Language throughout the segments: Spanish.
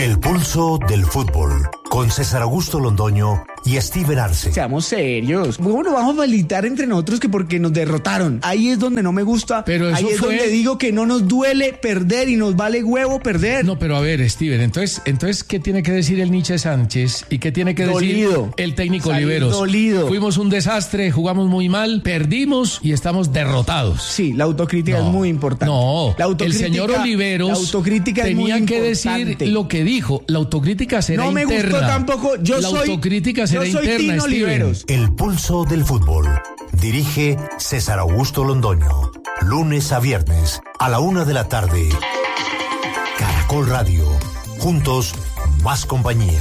El pulso del fútbol, con César Augusto Londoño y Steven Arce. Seamos serios. Bueno, vamos a felicitar entre nosotros que porque nos derrotaron. Ahí es donde no me gusta. Pero eso ahí es donde digo que no nos duele perder y nos vale huevo perder. No, pero a ver, Steven, entonces ¿qué tiene que decir el Nietzsche Sánchez? ¿Y qué tiene que decir el técnico Oliveros? Dolido. Fuimos un desastre, jugamos muy mal, perdimos y estamos derrotados. Sí, la autocrítica es muy importante. No, el señor Oliveros tenía que decir lo que dijo. La autocrítica será interna. No me gustó tampoco. La autocrítica será interna, Steven. El pulso del fútbol. Dirige César Augusto Londoño. Lunes a viernes a la 1:00 p.m. Caracol Radio. Juntos, más compañía.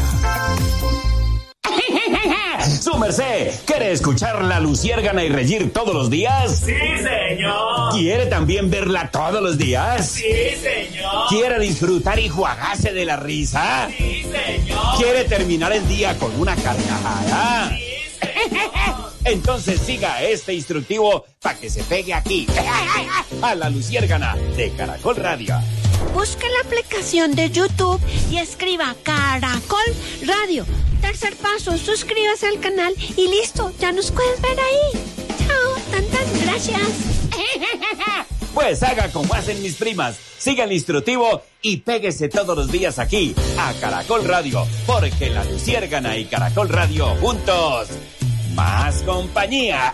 ¡Su merced! ¿Quiere escuchar La Luciérgana y reír todos los días? ¡Sí, señor! ¿Quiere también verla todos los días? ¡Sí, señor! ¿Quiere disfrutar y jugarse de la risa? ¡Sí, señor! ¿Quiere terminar el día con una carcajada? ¡Sí, señor! Entonces siga este instructivo para que se pegue aquí, a La Luciérgana de Caracol Radio. Busque la aplicación de YouTube y escriba Caracol Radio. Tercer paso, suscríbase al canal y listo, ya nos puedes ver ahí. Chao, gracias. Pues haga como hacen mis primas, siga el instructivo y péguese todos los días aquí, a Caracol Radio, porque La Luciérgana y Caracol Radio juntos, más compañía.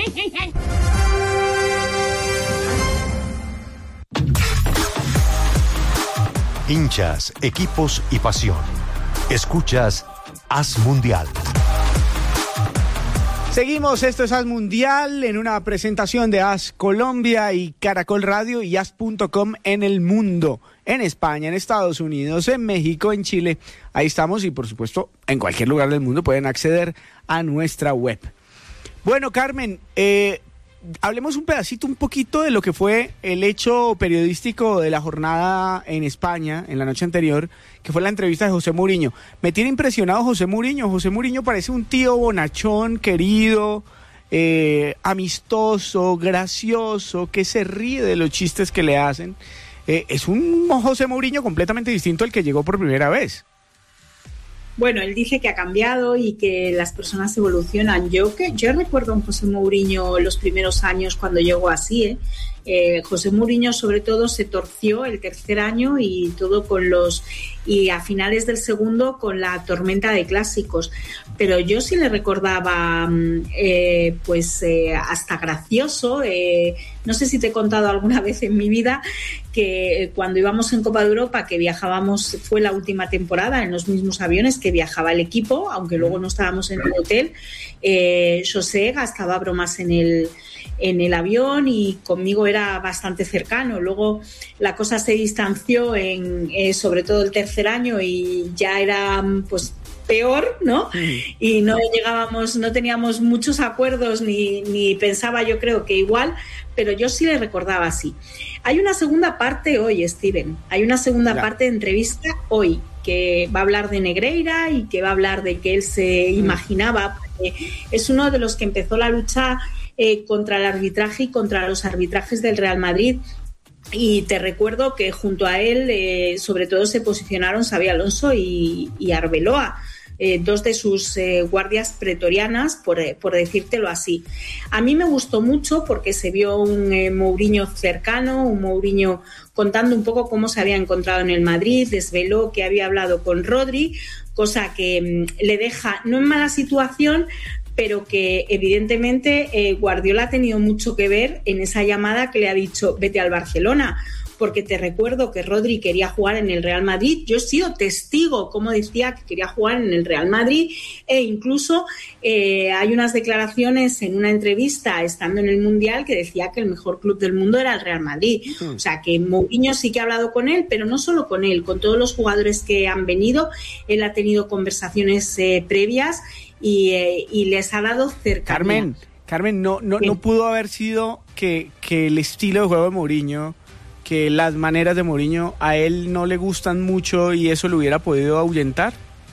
Hinchas, equipos y pasión. Escuchas As Mundial. Seguimos, esto es As Mundial en una presentación de As Colombia y Caracol Radio y As.com en el mundo, en España, en Estados Unidos, en México, en Chile. Ahí estamos y por supuesto en cualquier lugar del mundo pueden acceder a nuestra web. Bueno, Carmen, hablemos un poquito de lo que fue el hecho periodístico de la jornada en España, en la noche anterior, que fue la entrevista de José Mourinho. Me tiene impresionado José Mourinho. José Mourinho parece un tío bonachón, querido, amistoso, gracioso, que se ríe de los chistes que le hacen. Es un José Mourinho completamente distinto al que llegó por primera vez. Bueno, él dice que ha cambiado y que las personas evolucionan. Yo recuerdo a un José Mourinho los primeros años cuando llegó así, José Mourinho sobre todo se torció el tercer año y y a finales del segundo con la tormenta de clásicos, pero yo sí le recordaba hasta gracioso. No sé si te he contado alguna vez en mi vida que cuando íbamos en Copa de Europa, que viajábamos, fue la última temporada en los mismos aviones que viajaba el equipo, aunque luego no estábamos en el hotel, José gastaba bromas en el avión y conmigo era bastante cercano. Luego la cosa se distanció sobre todo el tercer año y ya era pues peor, ¿no? Y no teníamos muchos acuerdos ni pensaba, yo creo que igual, pero yo sí le recordaba así. Hay una segunda parte hoy, Steven, parte de entrevista hoy que va a hablar de Negreira y que va a hablar de que él se imaginaba, porque es uno de los que empezó la lucha contra el arbitraje y contra los arbitrajes del Real Madrid. Y te recuerdo que junto a él sobre todo se posicionaron Xabi Alonso y Arbeloa, dos de sus guardias pretorianas, por decírtelo así. A mí me gustó mucho porque se vio un Mourinho cercano, un Mourinho contando un poco cómo se había encontrado en el Madrid, desveló que había hablado con Rodri, cosa que le deja no en mala situación, pero que evidentemente Guardiola ha tenido mucho que ver en esa llamada que le ha dicho vete al Barcelona, porque te recuerdo que Rodri quería jugar en el Real Madrid. Yo he sido testigo, como decía, que quería jugar en el Real Madrid, e incluso hay unas declaraciones en una entrevista estando en el Mundial que decía que el mejor club del mundo era el Real Madrid. O sea, que Mourinho sí que ha hablado con él, pero no solo con él, con todos los jugadores que han venido. Él ha tenido conversaciones previas y les ha dado cercanía. Carmen, no pudo haber sido que el estilo de juego de Mourinho, que las maneras de Mourinho a él no le gustan mucho y eso lo hubiera podido ahuyentar.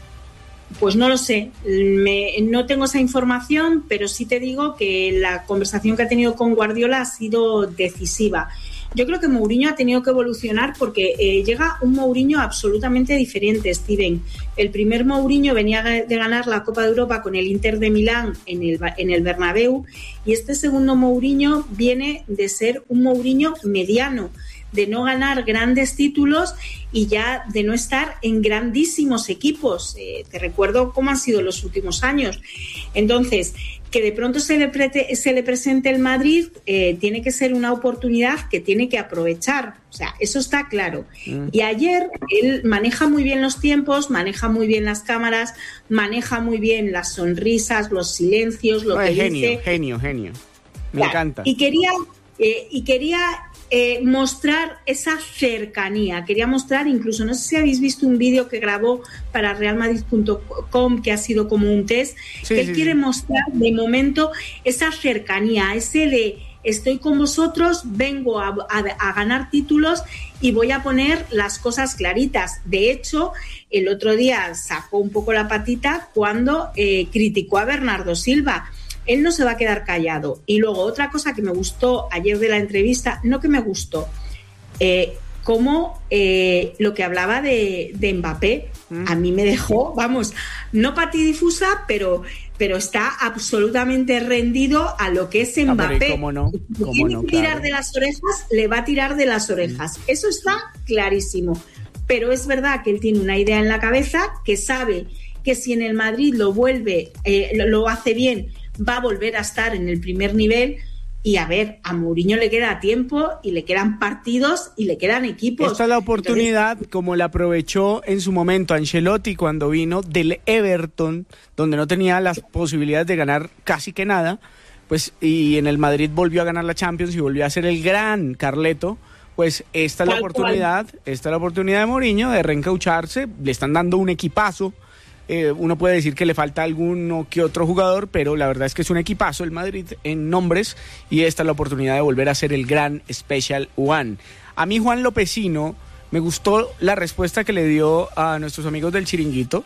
Pues no lo sé, no tengo esa información, pero sí te digo que la conversación que ha tenido con Guardiola ha sido decisiva. Yo creo que Mourinho ha tenido que evolucionar porque llega un Mourinho absolutamente diferente, Steven. El primer Mourinho venía de ganar la Copa de Europa con el Inter de Milán en el Bernabéu, y este segundo Mourinho viene de ser un Mourinho mediano, de no ganar grandes títulos y ya de no estar en grandísimos equipos. Te recuerdo cómo han sido los últimos años. Entonces, que de pronto se le presente el Madrid tiene que ser una oportunidad que tiene que aprovechar. O sea, eso está claro. Y ayer él maneja muy bien los tiempos, maneja muy bien las cámaras, maneja muy bien las sonrisas, los silencios, lo que dice. Genio. Me encanta. Y quería mostrar esa cercanía. Quería mostrar, incluso, no sé si habéis visto un vídeo que grabó para realmadrid.com, que ha sido como un test, él quiere mostrar de momento esa cercanía, ese de estoy con vosotros, vengo a ganar títulos y voy a poner las cosas claritas. De hecho, el otro día sacó un poco la patita cuando criticó a Bernardo Silva. Él no se va a quedar callado. Y luego otra cosa que me gustó ayer de la entrevista, no que me gustó, como lo que hablaba de Mbappé, a mí me dejó, vamos, no patidifusa, pero está absolutamente rendido a lo que es Mbappé. ¿Cómo no? Tiene que tirar de las orejas, le va a tirar de las orejas. Eso está clarísimo. Pero es verdad que él tiene una idea en la cabeza, que sabe que si en el Madrid lo hace bien, va a volver a estar en el primer nivel. Y a ver, a Mourinho le queda tiempo y le quedan partidos y le quedan equipos. Esta es la oportunidad, como la aprovechó en su momento Ancelotti cuando vino del Everton, donde no tenía las posibilidades de ganar casi que nada, pues, y en el Madrid volvió a ganar la Champions y volvió a ser el gran Carleto. Pues esta es la oportunidad de Mourinho de reencaucharse. Le están dando un equipazo. Uno puede decir que le falta alguno que otro jugador, pero la verdad es que es un equipazo el Madrid en nombres, y esta es la oportunidad de volver a ser el gran Special One. A mí, Juan Lopecino, me gustó la respuesta que le dio a nuestros amigos del Chiringuito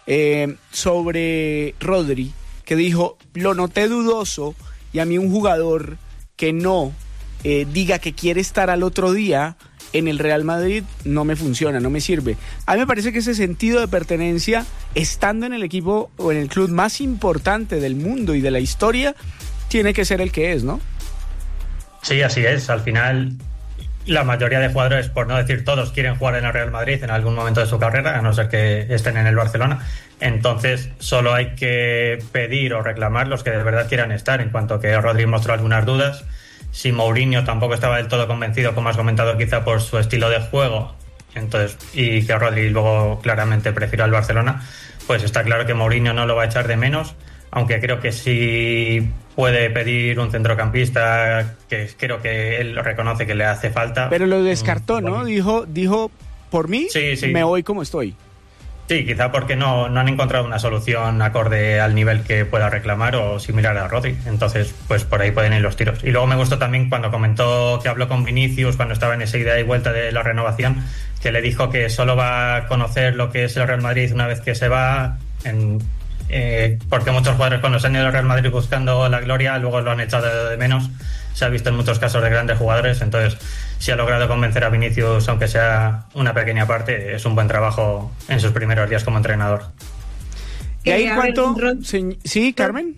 sobre Rodri, que dijo, lo noté dudoso, y a mí un jugador que no diga que quiere estar al otro día en el Real Madrid no me funciona, no me sirve. A mí me parece que ese sentido de pertenencia, estando en el equipo o en el club más importante del mundo y de la historia, tiene que ser el que es, ¿no? Sí, así es. Al final, la mayoría de jugadores, por no decir todos, quieren jugar en el Real Madrid en algún momento de su carrera, a no ser que estén en el Barcelona. Entonces, solo hay que pedir o reclamar los que de verdad quieran estar. En cuanto que Rodri mostró algunas dudas, si Mourinho tampoco estaba del todo convencido, como has comentado, quizá por su estilo de juego, entonces, y que Rodri luego claramente prefirió al Barcelona, pues está claro que Mourinho no lo va a echar de menos, aunque creo que sí puede pedir un centrocampista, que creo que él reconoce que le hace falta. Pero lo descartó, ¿no? Dijo por mí, sí. Me voy como estoy. Sí, quizá porque no han encontrado una solución acorde al nivel que pueda reclamar o similar a Rodri. Entonces, pues por ahí pueden ir los tiros. Y luego me gustó también cuando comentó que habló con Vinicius cuando estaba en esa ida y vuelta de la renovación, que le dijo que solo va a conocer lo que es el Real Madrid una vez que se va, porque muchos jugadores cuando se han ido al Real Madrid buscando la gloria luego lo han echado de menos. Se ha visto en muchos casos de grandes jugadores, entonces si ha logrado convencer a Vinicius, aunque sea una pequeña parte, es un buen trabajo en sus primeros días como entrenador. ¿Y ahí cuánto? Sí, Carmen.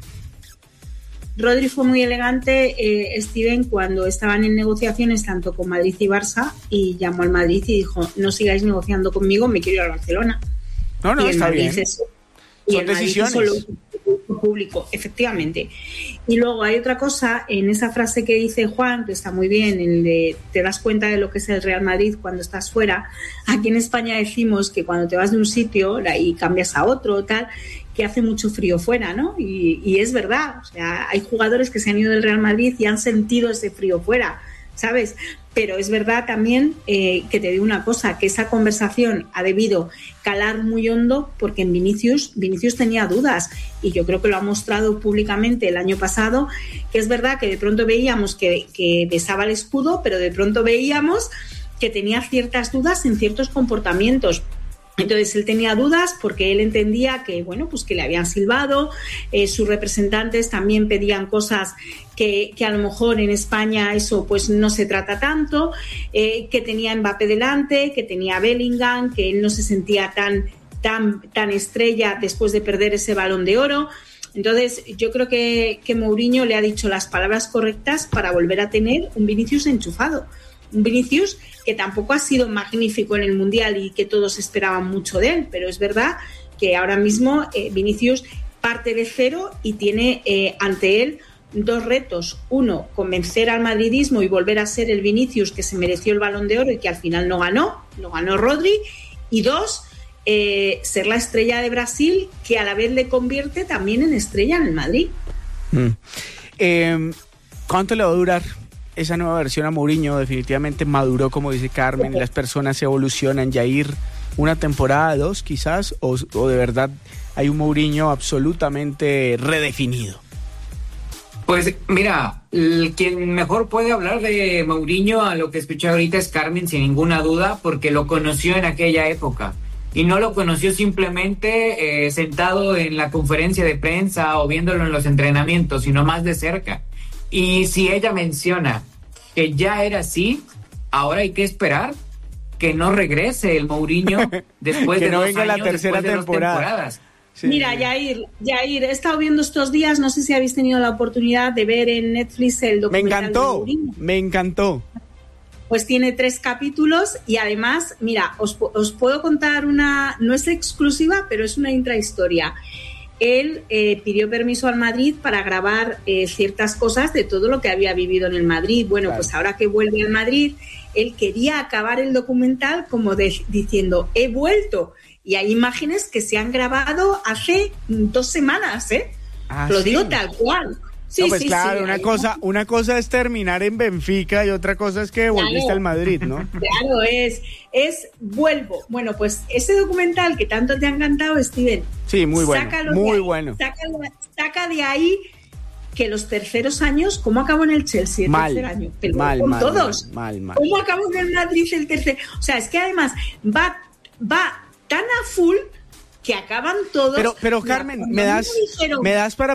Rodri fue muy elegante, Steven, cuando estaban en negociaciones tanto con Madrid y Barça, y llamó al Madrid y dijo, no sigáis negociando conmigo, me quiero ir al Barcelona. No, y está bien. Son decisiones. Público, efectivamente. Y luego hay otra cosa en esa frase que dice Juan, que está muy bien, el de te das cuenta de lo que es el Real Madrid cuando estás fuera. Aquí en España decimos que cuando te vas de un sitio y cambias a otro, tal, que hace mucho frío fuera, ¿no? Y es verdad, o sea, hay jugadores que se han ido del Real Madrid y han sentido ese frío fuera, ¿sabes? Pero es verdad también que te digo una cosa, que esa conversación ha debido calar muy hondo porque en Vinicius tenía dudas, y yo creo que lo ha mostrado públicamente el año pasado, que es verdad que de pronto veíamos que besaba el escudo, pero de pronto veíamos que tenía ciertas dudas en ciertos comportamientos. Entonces él tenía dudas porque él entendía que, bueno, pues que le habían silbado, sus representantes también pedían cosas que a lo mejor en España eso pues no se trata tanto, que tenía Mbappé delante, que tenía Bellingham, que él no se sentía tan estrella después de perder ese Balón de Oro. Entonces yo creo que Mourinho le ha dicho las palabras correctas para volver a tener un Vinicius enchufado. Un Vinicius que tampoco ha sido magnífico en el Mundial y que todos esperaban mucho de él, pero es verdad que ahora mismo Vinicius parte de cero y tiene ante él dos retos. Uno, convencer al madridismo y volver a ser el Vinicius que se mereció el Balón de Oro y que al final no ganó, lo ganó Rodri. Y dos, ser la estrella de Brasil, que a la vez le convierte también en estrella en el Madrid. ¿Cuánto le va a durar esa nueva versión a Mourinho? Definitivamente maduró, como dice Carmen, y las personas evolucionan. Jair, una temporada, 2 quizás, o de verdad hay un Mourinho absolutamente redefinido. Pues mira, quien mejor puede hablar de Mourinho a lo que escuché ahorita es Carmen, sin ninguna duda, porque lo conoció en aquella época. Y no lo conoció simplemente sentado en la conferencia de prensa o viéndolo en los entrenamientos, sino más de cerca. Y si ella menciona que ya era así, ahora hay que esperar que no regrese el Mourinho después de 2 años, la tercera después de 2 temporadas. Sí. Mira, Jair, he estado viendo estos días, no sé si habéis tenido la oportunidad de ver en Netflix el documental de Mourinho. Me encantó. Pues tiene 3 capítulos y además, mira, os puedo contar no es exclusiva, pero es una intrahistoria. Él pidió permiso al Madrid para grabar ciertas cosas de todo lo que había vivido en el Madrid. Bueno, claro. Pues ahora que vuelve al Madrid, él quería acabar el documental como diciendo, he vuelto. Y hay imágenes que se han grabado hace 2 semanas, ¿eh? Lo digo tal cual. Sí, no, pues sí, claro, sí, una cosa es terminar en Benfica y otra cosa es que volviste al Madrid, ¿no? Claro, es vuelvo. Bueno, pues ese documental que tanto te ha encantado, Steven. Sí, muy bueno, muy bueno. Saca de ahí que los terceros años, ¿cómo acabó en el Chelsea el tercer año? Pero mal, todos. Mal. ¿Cómo acabó en el Madrid el tercer? O sea, es que además va tan a full que acaban todos. Pero Carmen, me das para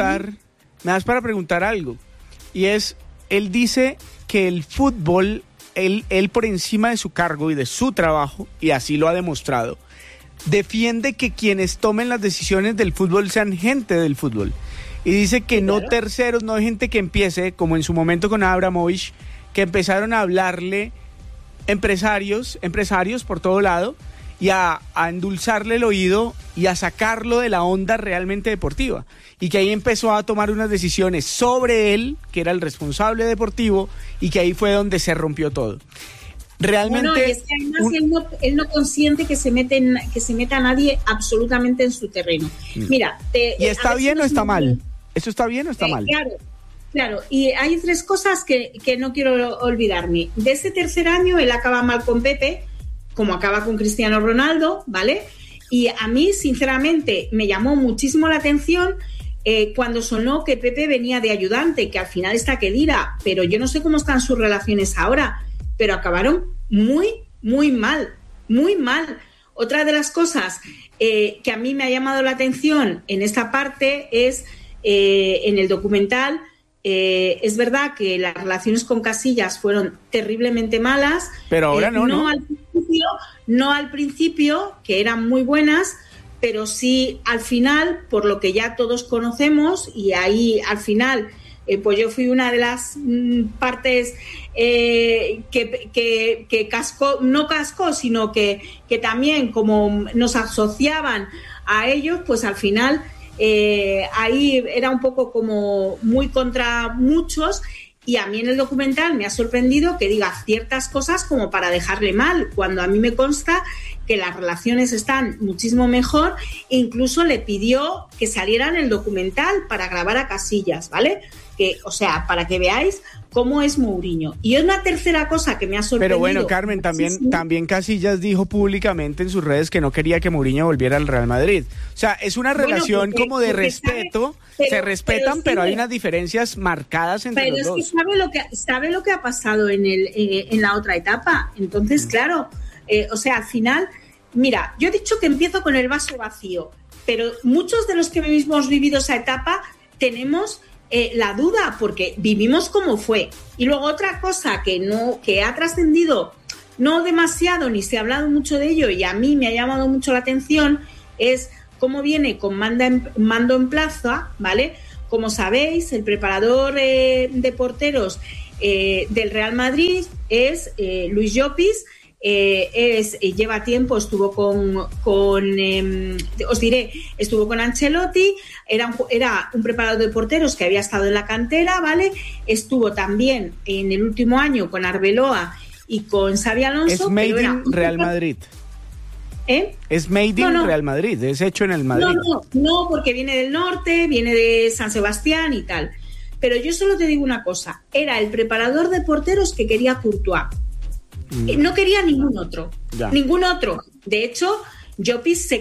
preguntar algo. Y es, él dice que el fútbol, él por encima de su cargo y de su trabajo, y así lo ha demostrado, defiende que quienes tomen las decisiones del fútbol sean gente del fútbol. Y dice que no terceros, no hay gente que empiece, como en su momento con Abramovich, que empezaron a hablarle empresarios por todo lado, y a endulzarle el oído y a sacarlo de la onda realmente deportiva. Y que ahí empezó a tomar unas decisiones sobre él, que era el responsable deportivo, y que ahí fue donde se rompió todo. Realmente. Bueno, es que además él no consiente que se meta nadie absolutamente en su terreno. Mira, ¿y está bien o está mal? ¿Eso está bien o está mal? Claro, y hay 3 cosas que no quiero olvidarme. De ese tercer año, él acaba mal con Pepe, como acaba con Cristiano Ronaldo, ¿vale? Y a mí, sinceramente, me llamó muchísimo la atención cuando sonó que Pepe venía de ayudante, que al final está Khedira, pero yo no sé cómo están sus relaciones ahora, pero acabaron muy, muy mal, muy mal. Otra de las cosas que a mí me ha llamado la atención en esta parte es, en el documental, es verdad que las relaciones con Casillas fueron terriblemente malas, pero ahora no. No al principio, que eran muy buenas, pero sí al final, por lo que ya todos conocemos, y ahí al final, pues yo fui una de las partes que no cascó, sino que también como nos asociaban a ellos, pues al final ahí era un poco como muy contra muchos. Y a mí en el documental me ha sorprendido que diga ciertas cosas como para dejarle mal, cuando a mí me consta que las relaciones están muchísimo mejor. E incluso le pidió que saliera en el documental para grabar a Casillas, ¿vale? O sea, para que veáis cómo es Mourinho. Y una tercera cosa que me ha sorprendido. Pero bueno, Carmen, también Casillas dijo públicamente en sus redes que no quería que Mourinho volviera al Real Madrid. O sea, es una relación como de respeto, se respetan, pero hay unas diferencias marcadas entre los dos. Pero es que sabe lo que ha pasado en la otra etapa. Entonces, claro, o sea, al final Mira, yo he dicho que empiezo con el vaso vacío, pero muchos de los que hemos vivido esa etapa tenemos la duda, porque vivimos como fue. Y luego otra cosa que ha trascendido no demasiado, ni se ha hablado mucho de ello, y a mí me ha llamado mucho la atención, es cómo viene con mando en plaza, ¿vale? Como sabéis, el preparador de porteros del Real Madrid es Luis Llopis. Lleva tiempo, estuvo estuvo con Ancelotti, era un preparador de porteros que había estado en la cantera, ¿vale? Estuvo también en el último año con Arbeloa y con Xabi Alonso. Es made in Real Madrid. Es made in Real Madrid, es hecho en el Madrid. No, porque viene del norte, viene de San Sebastián y tal. Pero yo solo te digo una cosa, era el preparador de porteros que quería Courtois. No quería ningún otro. De hecho, Llopis se